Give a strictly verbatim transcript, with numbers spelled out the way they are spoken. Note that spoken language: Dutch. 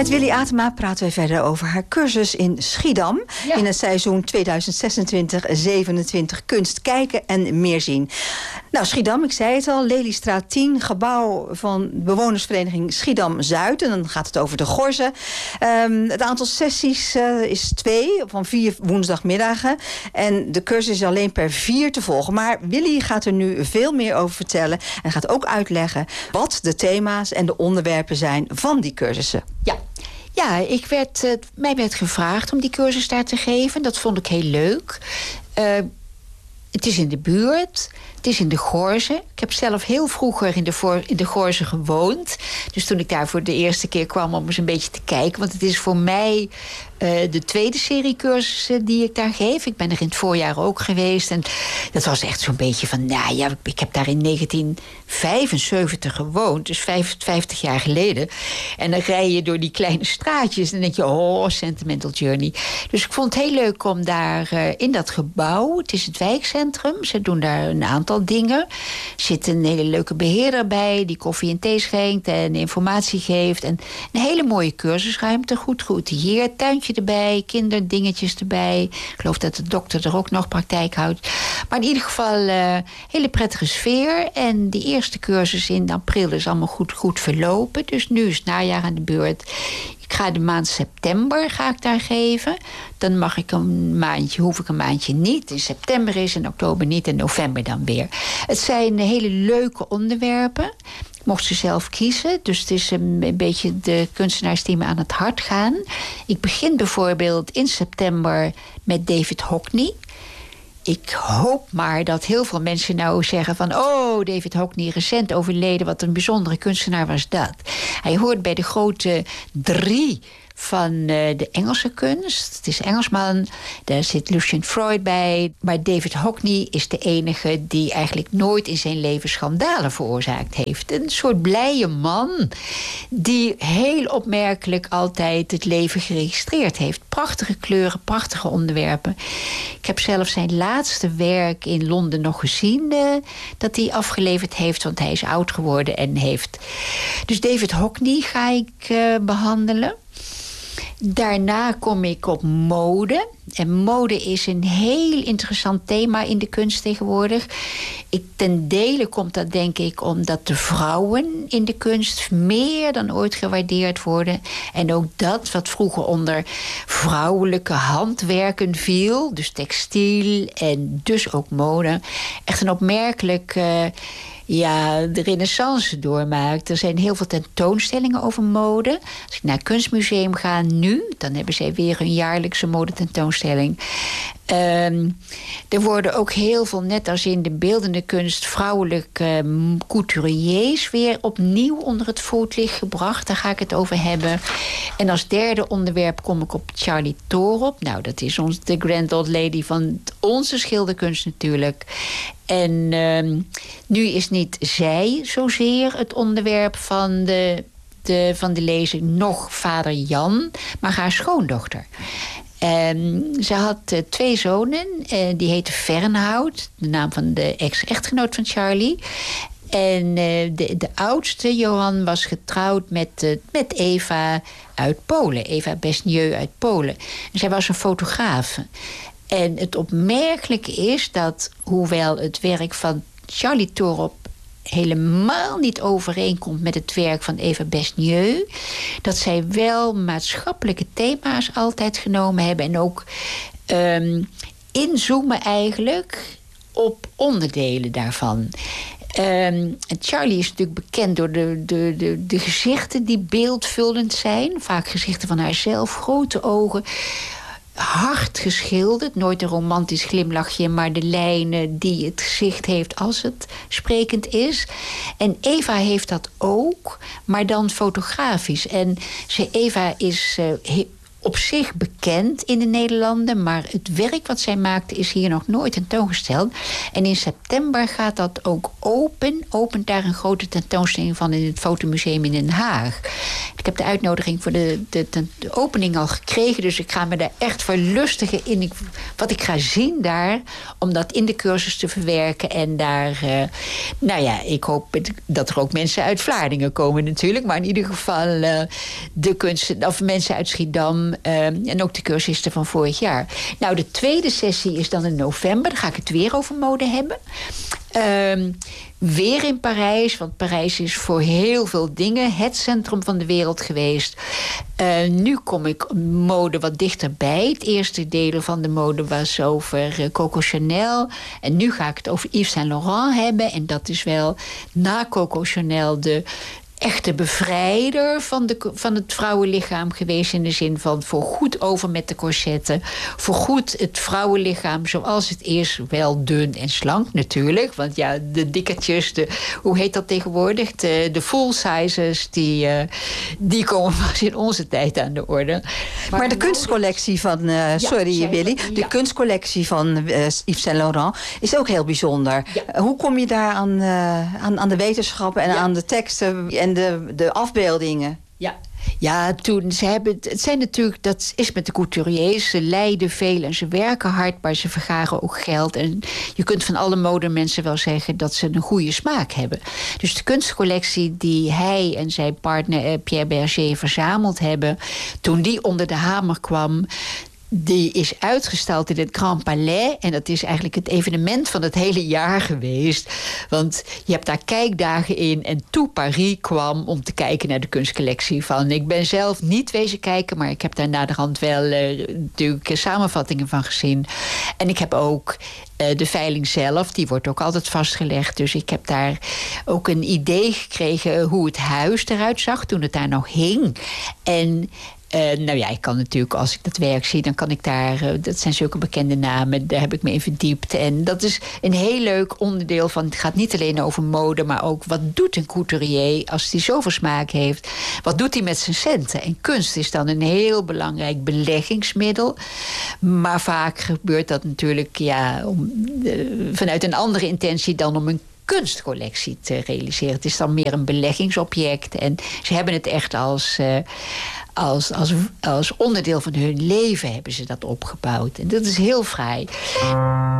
Met Willy Atema praten we verder over haar cursus in Schiedam. Ja. In het seizoen tweeduizend zesentwintig zevenentwintig kunst kijken en meer zien. Nou, Schiedam, ik zei het al, Leliestraat tien, gebouw van bewonersvereniging Schiedam-Zuid. En dan gaat het over de Gorzen. Um, het aantal sessies uh, is twee, van vier woensdagmiddagen. En de cursus is alleen per vier te volgen. Maar Willy gaat er nu veel meer over vertellen. En gaat ook uitleggen wat de thema's en de onderwerpen zijn van die cursussen. Ja. Ja, ik werd, uh, mij werd gevraagd om die cursus daar te geven. Dat vond ik heel leuk. Uh, het is in de buurt. Het is in de Gorzen. Ik heb zelf heel vroeger in de, voor, in de Gorzen gewoond. Dus toen ik daar voor de eerste keer kwam om eens een beetje te kijken. Want het is voor mij uh, de tweede serie cursussen die ik daar geef. Ik ben er in het voorjaar ook geweest. En dat was echt zo'n beetje van, nou ja, ik heb daar in negentien vijfenzeventig gewoond. Dus vijftig jaar geleden. En dan rij je door die kleine straatjes. En dan denk je, oh, Sentimental Journey. Dus ik vond het heel leuk om daar uh, in dat gebouw. Het is het wijkcentrum. Ze doen daar een aantal dingen. Er zit een hele leuke beheerder bij die koffie en thee schenkt en informatie geeft. En een hele mooie cursusruimte, goed geoutilleerd, tuintje erbij, kinderdingetjes erbij. Ik geloof dat de dokter er ook nog praktijk houdt. Maar in ieder geval een uh, hele prettige sfeer. En die eerste cursus in april is allemaal goed, goed verlopen. Dus nu is het najaar aan de beurt. Ik ga de maand september ga ik daar geven. Dan mag ik een maandje, hoef ik een maandje niet. In september is, in oktober niet en november dan weer. Het zijn hele leuke onderwerpen. Ik mocht ze zelf kiezen. Dus het is een beetje de kunstenaars die me aan het hart gaan. Ik begin bijvoorbeeld in september met David Hockney. Ik hoop maar dat heel veel mensen nou zeggen van, oh, David Hockney, recent overleden, wat een bijzondere kunstenaar was dat. Hij hoort bij de grote drie van uh, de Engelse kunst. Het is Engelsman, daar zit Lucian Freud bij. Maar David Hockney is de enige die eigenlijk nooit in zijn leven schandalen veroorzaakt heeft. Een soort blije man die heel opmerkelijk altijd het leven geregistreerd heeft. Prachtige kleuren, prachtige onderwerpen. Ik heb zelf zijn laatste werk in Londen nog gezien, uh, dat hij afgeleverd heeft, want hij is oud geworden en heeft. Dus David Hockney ga ik uh, behandelen. Daarna kom ik op mode. En mode is een heel interessant thema in de kunst tegenwoordig. Ik, ten dele komt dat denk ik omdat de vrouwen in de kunst meer dan ooit gewaardeerd worden. En ook dat wat vroeger onder vrouwelijke handwerken viel, dus textiel en dus ook mode, echt een opmerkelijk Uh, ja, de renaissance doormaakt. Er zijn heel veel tentoonstellingen over mode. Als ik naar het kunstmuseum ga nu, dan hebben zij weer een jaarlijkse modetentoonstelling. Um, er worden ook heel veel, net als in de beeldende kunst, vrouwelijke uh, couturiers weer opnieuw onder het voetlicht gebracht. Daar ga ik het over hebben. En als derde onderwerp kom ik op Charlie Thorop. Nou, dat is ons, de grand old lady van onze schilderkunst natuurlijk. En um, nu is niet zij zozeer het onderwerp van de, de, van de lezing, nog vader Jan, maar haar schoondochter. Um, ze had uh, twee zonen, uh, die heette Fernhout, de naam van de ex-echtgenoot van Charlie. En uh, de, de oudste, Johan, was getrouwd met, uh, met Eva uit Polen. Eva Besnieu uit Polen. En zij was een fotograaf. En het opmerkelijke is dat, hoewel het werk van Charlie Thorop helemaal niet overeenkomt met het werk van Eva Besnieu, dat zij wel maatschappelijke thema's altijd genomen hebben en ook um, inzoomen eigenlijk op onderdelen daarvan. Um, Charlie is natuurlijk bekend door de, de, de, de gezichten die beeldvullend zijn. Vaak gezichten van haarzelf, grote ogen, hard geschilderd. Nooit een romantisch glimlachje, maar de lijnen die het gezicht heeft als het sprekend is. En Eva heeft dat ook, maar dan fotografisch. En ze, Eva is uh, op zich bekend in de Nederlanden, maar het werk wat zij maakte is hier nog nooit tentoongesteld. En in september gaat dat ook open. Opent daar een grote tentoonstelling van in het Fotomuseum in Den Haag. Ik heb de uitnodiging voor de, de, de, de opening al gekregen. Dus ik ga me daar echt verlustigen in ik, wat ik ga zien daar. Om dat in de cursus te verwerken. En daar, uh, nou ja, ik hoop dat er ook mensen uit Vlaardingen komen natuurlijk. Maar in ieder geval uh, de kunst, of mensen uit Schiedam. Uh, en ook de cursisten van vorig jaar. Nou, de tweede sessie is dan in november. Dan ga ik het weer over mode hebben. Um, weer in Parijs, want Parijs is voor heel veel dingen het centrum van de wereld geweest. Uh, nu kom ik mode wat dichterbij. Het eerste deel van de mode was over uh, Coco Chanel. En nu ga ik het over Yves Saint Laurent hebben. En dat is wel na Coco Chanel de echte bevrijder van, de, van het vrouwenlichaam geweest. In de zin van voor goed over met de corsetten. Voor goed het vrouwenlichaam zoals het is. Wel dun en slank natuurlijk. Want ja, de dikkertjes, de, hoe heet dat tegenwoordig? De, de full sizes, die, uh, die komen pas in onze tijd aan de orde. Maar, maar de kunstcollectie van, uh, sorry ja, Willy, de ja. kunstcollectie van uh, Yves Saint Laurent is ook heel bijzonder. Ja. Uh, hoe kom je daar aan, uh, aan, aan de wetenschappen en ja. aan de teksten en de, de afbeeldingen? Ja. Ja, toen ze hebben, het zijn natuurlijk, dat is met de couturiers. Ze lijden veel en ze werken hard, maar ze vergaren ook geld. En je kunt van alle modemensen wel zeggen dat ze een goede smaak hebben. Dus de kunstcollectie die hij en zijn partner Pierre Berger verzameld hebben, toen die onder de hamer kwam, die is uitgestald in het Grand Palais. En dat is eigenlijk het evenement van het hele jaar geweest. Want je hebt daar kijkdagen in. En toen Paris kwam om te kijken naar de kunstcollectie van. Ik ben zelf niet wezen kijken, maar ik heb daar naderhand wel uh, natuurlijk samenvattingen van gezien. En ik heb ook uh, de veiling zelf, die wordt ook altijd vastgelegd. Dus ik heb daar ook een idee gekregen hoe het huis eruit zag toen het daar nog hing. En Uh, nou ja, ik kan natuurlijk, als ik dat werk zie, dan kan ik daar, uh, dat zijn zulke bekende namen, daar heb ik me in verdiept. En dat is een heel leuk onderdeel van, het gaat niet alleen over mode, maar ook wat doet een couturier als hij zoveel smaak heeft? Wat doet hij met zijn centen? En kunst is dan een heel belangrijk beleggingsmiddel. Maar vaak gebeurt dat natuurlijk ja, om, uh, vanuit een andere intentie dan om een kunstcollectie te realiseren. Het is dan meer een beleggingsobject. En ze hebben het echt als, uh, als, als, als onderdeel van hun leven hebben ze dat opgebouwd. En dat is heel fraai.